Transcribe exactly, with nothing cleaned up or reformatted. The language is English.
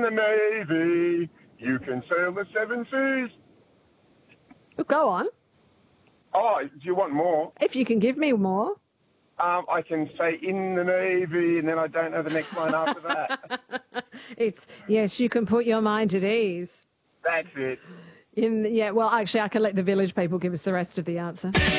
in the Navy. You can sail the seven seas. Go on. Oh, do you want more? If you can give me more. Um, I can say in the Navy, and then I don't know the next line after that. It's, yes, you can put your mind at ease. That's it. In Yeah, well, actually, I can let the village people give us the rest of the answer.